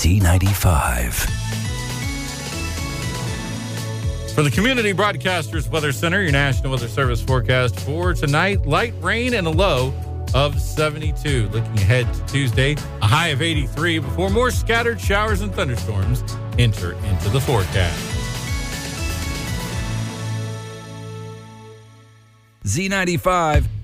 Z95. For the Community Broadcasters Weather Center, your National Weather Service forecast for tonight, light rain and a low of 72. Looking ahead to Tuesday, a high of 83 before more scattered showers and thunderstorms enter into the forecast. Z95